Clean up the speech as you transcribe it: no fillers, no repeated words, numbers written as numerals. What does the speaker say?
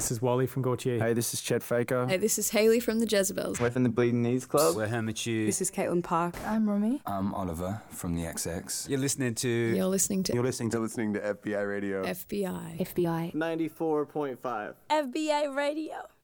This is Wally from Gautier. Hey, this is Chet Faker. Hey, this is Hayley from the Jezebels. We're from the Bleeding Knees Club. We're Hermit Hughes. This is Caitlin Park. I'm Romy. I'm Oliver from the XX. You're listening to... You're listening to FBI Radio. FBI. FBI. 94.5. FBI Radio.